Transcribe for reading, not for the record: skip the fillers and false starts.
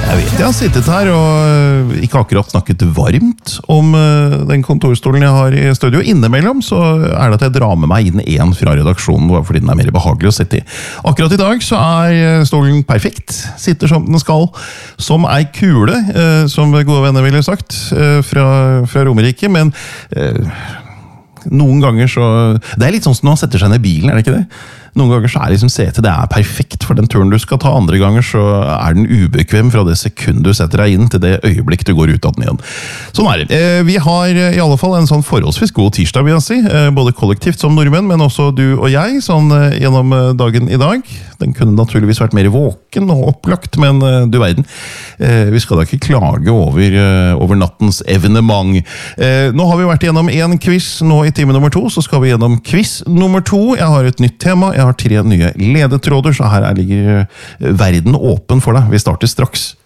Jeg vet jeg har sittet her og ikke akkurat snakket varmt om den kontorstolen jeg har i studio. Innimellom så det at jeg drar med meg inn en fra redaksjonen, bare fordi den mer behagelig å sitte i. Akkurat i dag så stolen perfekt, sitter som den skal, som ei kule, som gode venner ville sagt, fra Romerike, men noen ganger så... Det litt sånn som når man setter seg ned i bilen, det ikke det? Noen ganger så liksom setet, det perfekt for den turen du skal ta. Andre ganger så den ubekvem fra det sekund du setter deg inn til det øyeblikk du går ut av den igjen. Sånn det. Vi har i alle fall en sånn forholdsvis god tirsdag, vil jeg si. Både kollektivt som nordmenn, men også du og jeg, sånn gjennom dagen i dag. Den kunne naturligvis vært mer våken og opplagt, men du verden. Vi skal da ikke klage over nattens evenement. Nå har vi vært gjennom en quiz nå i time nummer 2, så skal vi gjennom quiz nummer 2. Jeg har et nytt tema. Jeg har 3 nye ledetråder, så her ligger verden åpen for deg. Vi starter straks.